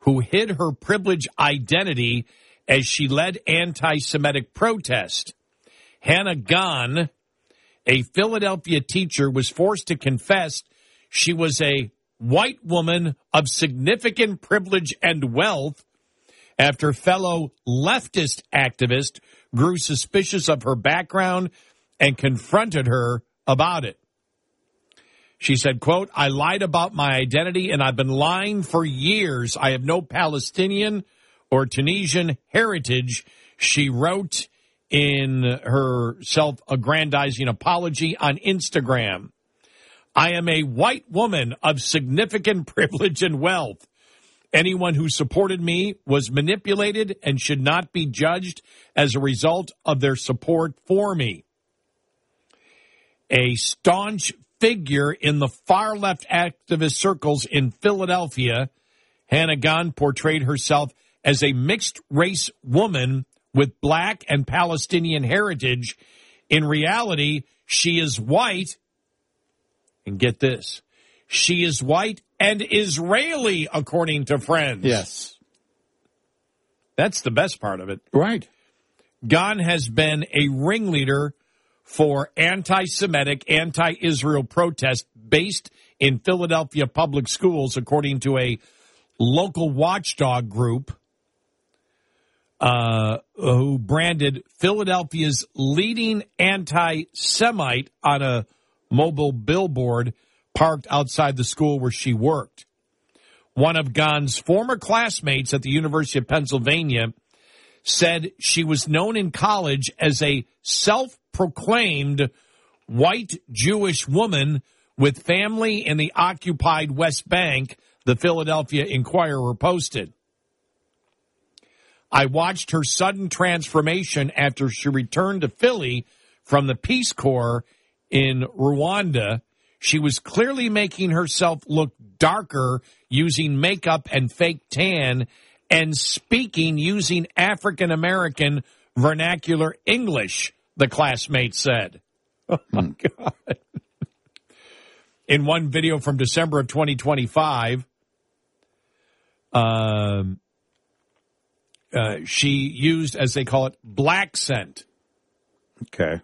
who hid her privileged identity as she led anti-Semitic protest. Hannah Gahn, a Philadelphia teacher, was forced to confess she was a white woman of significant privilege and wealth after fellow leftist activists grew suspicious of her background and confronted her about it. She said, quote, "I lied about my identity and I've been lying for years. I have no Palestinian or Tunisian heritage," she wrote in her self-aggrandizing apology on Instagram. "I am a white woman of significant privilege and wealth. Anyone who supported me was manipulated and should not be judged as a result of their support for me." A staunch figure in the far-left activist circles in Philadelphia, Hannah Gahn portrayed herself as a mixed-race woman with black and Palestinian heritage. In reality, she is white. And get this, she is white and Israeli, according to friends. Yes. That's the best part of it. Right. Gahn has been a ringleader for anti-Semitic, anti-Israel protests based in Philadelphia public schools, according to a local watchdog group who branded Philadelphia's leading anti-Semite on a mobile billboard parked outside the school where she worked. One of Gahn's former classmates at the University of Pennsylvania said she was known in college as a self-proclaimed white Jewish woman with family in the occupied West Bank, the Philadelphia Inquirer posted. "I watched her sudden transformation after she returned to Philly from the Peace Corps in Rwanda. She was clearly making herself look darker using makeup and fake tan and speaking using African-American vernacular English," the classmate said. Oh, my God. In one video from December of 2025, she used, as they call it, black scent. Okay.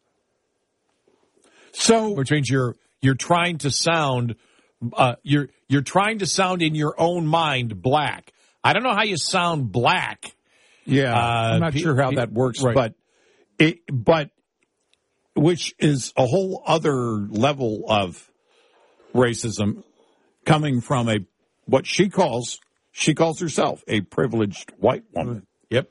So, which means you're trying to sound you're trying to sound in your own mind black. I don't know how you sound black. Yeah, I'm not sure how that works, right. but which is a whole other level of racism coming from what she calls herself a privileged white woman. Yep.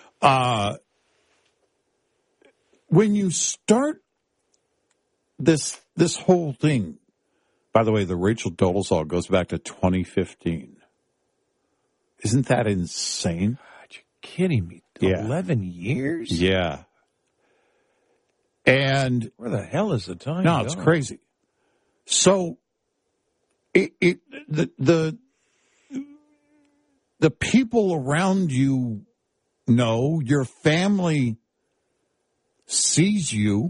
When you start this whole thing, by the way, the Rachel Dolezal goes back to 2015. Isn't that insane? God, you're kidding me. Yeah. 11 years? Yeah. And where the hell is the time? No, it's crazy. So the people around you know, your family sees you.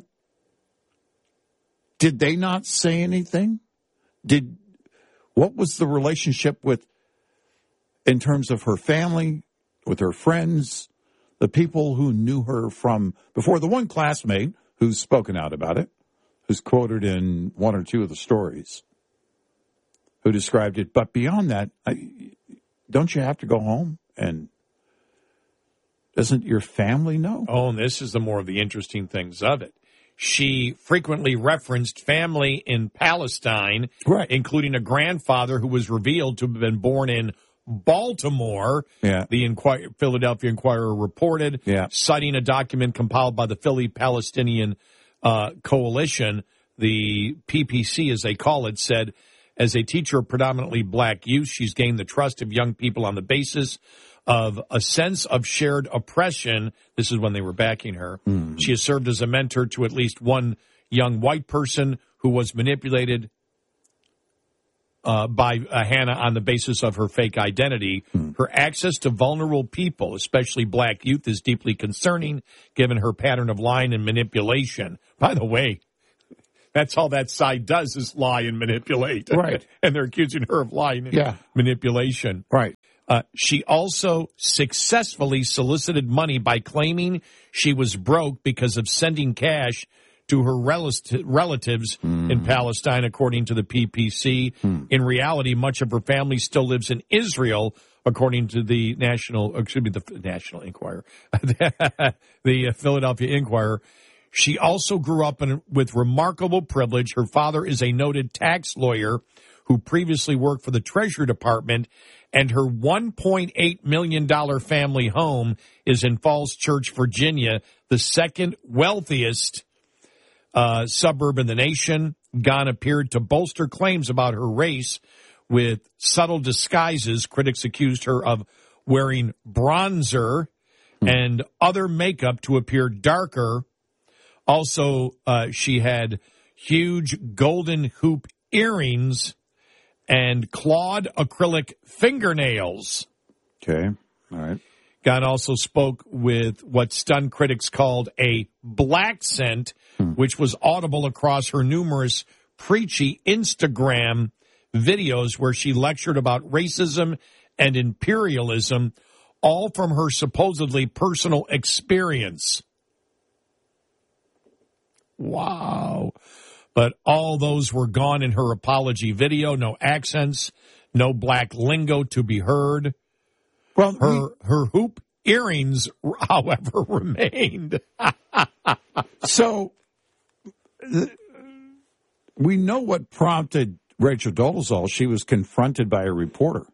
Did they not say anything? What was the relationship in terms of her family, with her friends, the people who knew her from before? The one classmate who's spoken out about it, who's quoted in one or two of the stories, who described it. But beyond that, don't you have to go home? And doesn't your family know? Oh, and this is the more of the interesting things of it. She frequently referenced family in Palestine, right, including a grandfather who was revealed to have been born in Baltimore. Yeah. The Philadelphia Inquirer reported, citing a document compiled by the Philly Palestinian Coalition. The PPC, as they call it, said, as a teacher of predominantly black youth, she's gained the trust of young people on the basis of a sense of shared oppression. This is when they were backing her. Mm. She has served as a mentor to at least one young white person who was manipulated by Hannah on the basis of her fake identity. Mm. Her access to vulnerable people, especially black youth, is deeply concerning, given her pattern of lying and manipulation. By the way, That's all that side does is lie and manipulate. Right. And they're accusing her of lying and manipulation. Right. She also successfully solicited money by claiming she was broke because of sending cash to her relatives in Palestine, according to the PPC. In reality, much of her family still lives in Israel, according to the National Enquirer, the Philadelphia Inquirer. She also grew up with remarkable privilege. Her father is a noted tax lawyer who previously worked for the Treasury Department, and her $1.8 million family home is in Falls Church, Virginia, the second wealthiest suburb in the nation. Ghan appeared to bolster claims about her race with subtle disguises. Critics accused her of wearing bronzer and other makeup to appear darker. Also, she had huge golden hoop earrings and clawed acrylic fingernails. Okay. All right. Ghan also spoke with what stunned critics called a black scent, which was audible across her numerous preachy Instagram videos where she lectured about racism and imperialism, all from her supposedly personal experience. Wow. But all those were gone in her apology video. No accents, no black lingo to be heard. Well, her hoop earrings, however, remained. So we know what prompted Rachel Dolezal. She was confronted by a reporter.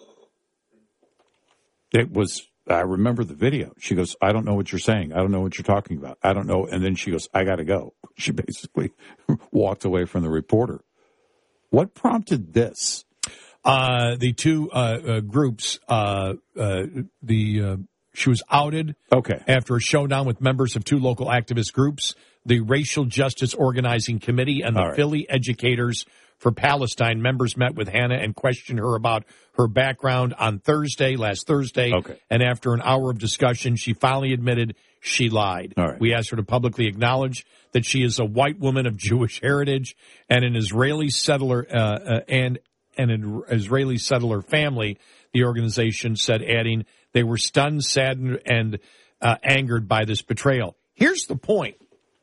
I remember the video. She goes, I don't know what you're saying. I don't know what you're talking about. I don't know. And then she goes, I got to go. She basically walked away from the reporter. What prompted this? The two groups, she was outed after a showdown with members of two local activist groups, the Racial Justice Organizing Committee and the Philly Educators for Palestine. Members met with Hannah and questioned her about her background on last Thursday. And after an hour of discussion, she finally admitted she lied. We asked her to publicly acknowledge that she is a white woman of Jewish heritage and an Israeli settler and an Israeli settler family, the organization said, adding, they were stunned, saddened, and angered by this betrayal. Here's the point.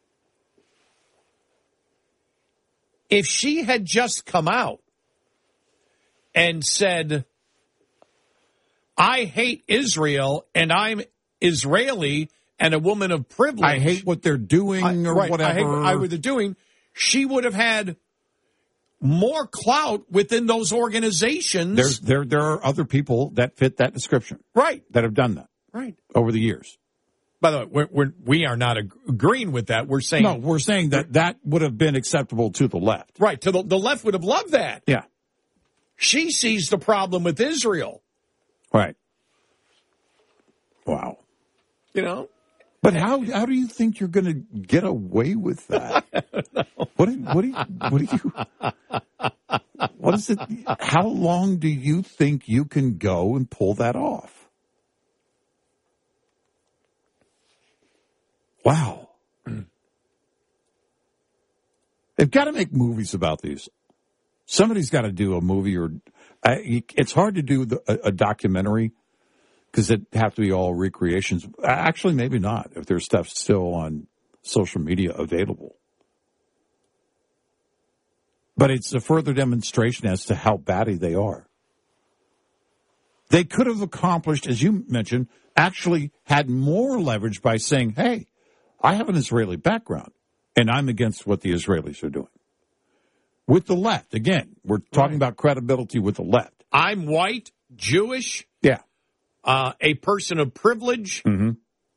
If she had just come out and said, I hate Israel and I'm Israeli and a woman of privilege. I hate what they're doing or whatever. I hate what they're doing. She would have had more clout within those organizations. There are other people that fit that description. Right. That have done that. Right. Over the years. By the way, we are not agreeing with that. We're saying... No, we're saying that would have been acceptable to the left. Right. To the left would have loved that. Yeah. She sees the problem with Israel. Right. Wow. You know? But how do you think you're going to get away with that? I don't know. What is it? How long do you think you can go and pull that off? Wow. They've got to make movies about these. Somebody's got to do a movie it's hard to do a documentary because it'd have to be all recreations. Actually, maybe not if there's stuff still on social media available. But it's a further demonstration as to how batty they are. They could have accomplished, as you mentioned, actually had more leverage by saying, hey, I have an Israeli background, and I'm against what the Israelis are doing. With the left, again, we're talking about credibility with the left. I'm white, Jewish. Yeah. A person of privilege. Mm-hmm.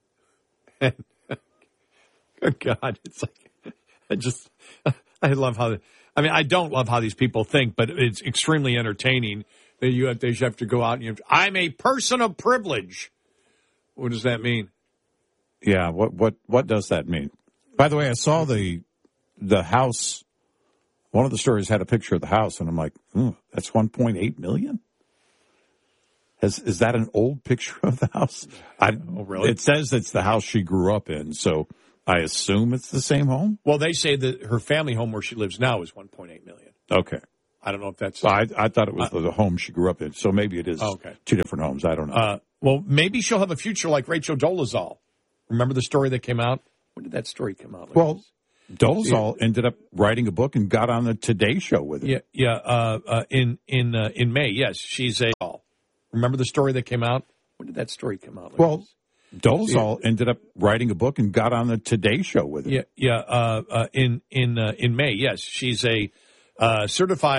Oh, God, it's like, I love how, I don't love how these people think, but it's extremely entertaining. They have to go out and I'm a person of privilege. What does that mean? Yeah, what does that mean? By the way, I saw the house. One of the stories had a picture of the house, and I'm like, that's $1.8 million? Is that an old picture of the house? Oh, really? It says it's the house she grew up in, so I assume it's the same home? Well, they say that her family home where she lives now is $1.8 million. Okay. I don't know if that's... I thought it was the home she grew up in, so maybe it is two different homes. I don't know. Well, maybe she'll have a future like Rachel Dolezal. Remember the story that came out? When did that story come out? Well, Dolezal ended up writing a book and got on the Today Show with it. In May, yes. She's a... Remember the story that came out? When did that story come out? Well, Dolezal ended up writing a book and got on the Today Show with it. In May, yes. She's a certified